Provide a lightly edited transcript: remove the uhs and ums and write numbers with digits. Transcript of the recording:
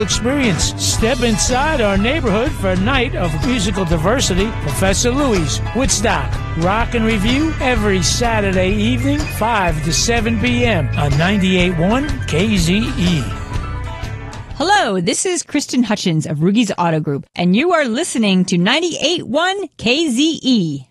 experience. Step inside our neighborhood for a night of musical diversity. Professor Louie's Woodstock Rock and Review every Saturday evening, 5 to 7 p.m. on 98.1 KZE. Hello, this is Kristen Hutchins of Rugy's Auto Group, and you are listening to 98.1 KZE.